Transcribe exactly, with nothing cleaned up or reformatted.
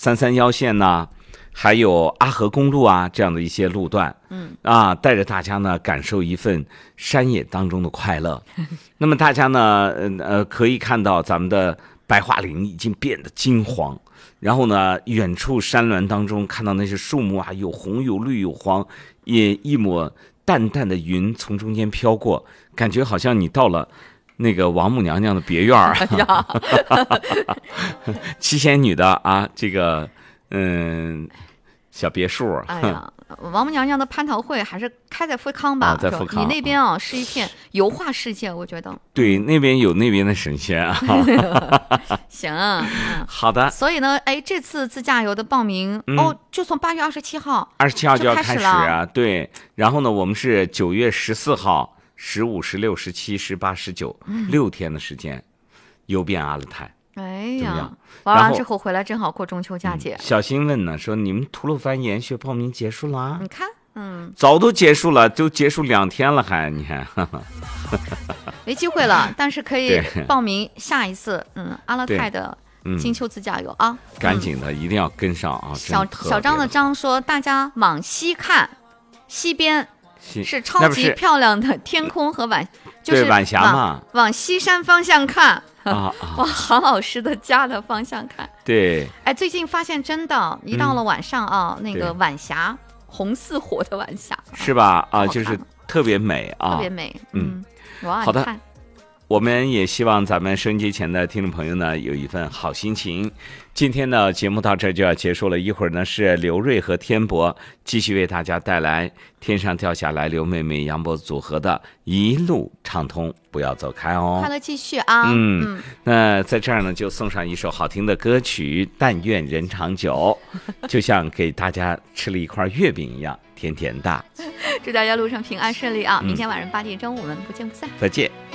三三幺线呐，还有阿河公路啊这样的一些路段， 嗯啊，带着大家呢感受一份山野当中的快乐。那么大家呢，呃呃，可以看到咱们的白桦林已经变得金黄，然后呢，远处山峦当中看到那些树木啊，有红有绿有黄，也一抹淡淡的云从中间飘过，感觉好像你到了那个王母娘娘的别院儿，七仙女的啊，这个嗯小别墅。 哎呀，王母娘娘的蟠桃会还是开在富康吧？ 啊在富康你那边啊是一片油画世界，我觉得。 对，那边有那边的神仙啊。 行啊，嗯好的， 所以呢，哎，这次自驾游的报名、 嗯哦，就从八月二十七号， 二十七号就要开始就开始啊。对，然后呢，我们是九月十四号、十五、十六、十七、十八、十九六天的时间，游遍阿勒泰。 哎呀怎么样， 玩然后完之后回来正好过中秋佳节。 小新问呢，说你们吐鲁番研学报名结束了啊？ 你看，嗯， 早都结束了，都结束两天了还，你看。 没机会了，但是可以对报名下一次，嗯，阿勒泰的嗯金秋自驾游啊。 赶紧的，一定要跟上啊！ 小真特别小张的好张说，大家往西看，西边西是超级那不是漂亮的天空和晚，就是对晚霞往嘛往西山方向看， 啊啊， 往韩老师的家的方向看。 对， 哎，最近发现真的，一到了晚上啊，那个对晚霞红似火的晚霞， 是吧？啊， 好就是看特别美啊， 特别美。 嗯嗯，我爱好的看。 我们也希望咱们收音机前的听众朋友呢有一份好心情。今天呢节目到这儿就要结束了，一会儿呢是刘瑞和天博继续为大家带来天上掉下来刘妹妹杨博组合的一路畅通，不要走开哦。 快乐继续啊！ 嗯嗯， 那在这儿呢就送上一首好听的歌曲《但愿人长久》，就像给大家吃了一块月饼一样，甜甜的。 祝大家路上平安顺利啊！ 嗯明天晚上八点钟我们不见不散。 再见。